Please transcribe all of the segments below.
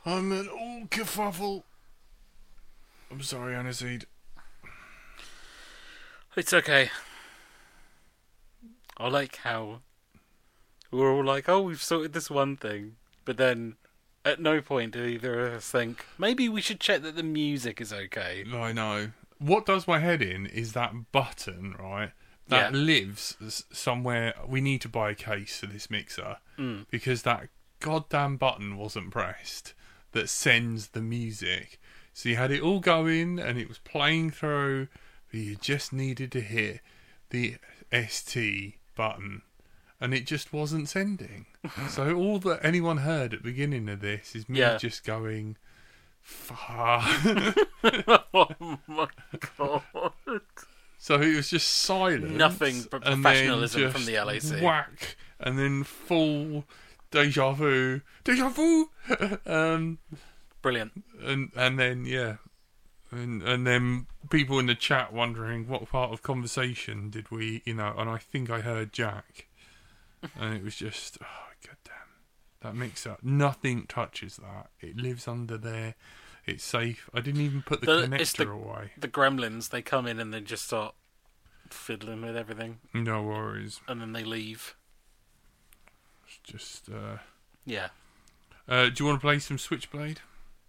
I'm an all kerfuffle. I'm sorry, Aniseed. It's okay. I like how we're all like, oh, we've sorted this one thing, but then at no point do either of us think, maybe we should check that the music is okay. I know. What does my head in is that button, right? That Yeah. lives somewhere. We need to buy a case for this mixer because that goddamn button wasn't pressed that sends the music. So you had it all going and it was playing through, but you just needed to hit the ST button and it just wasn't sending. So all that anyone heard at the beginning of this is me just going, fuck. Oh my god. So it was just silence. Nothing but and professionalism then from the LAC. Whack, and then full deja vu. Deja vu! Brilliant. And then, yeah. And then people in the chat wondering what part of conversation did we, and I think I heard Jack. And it was just, oh, goddamn. That mixer, nothing touches that. It lives under there. It's safe. I didn't even put the connector away. The gremlins, they come in and they just start fiddling with everything. No worries. And then they leave. It's just, Yeah. do you want to play some Switchblade?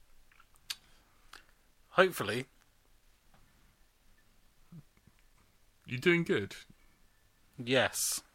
Hopefully. You're doing good. Yes.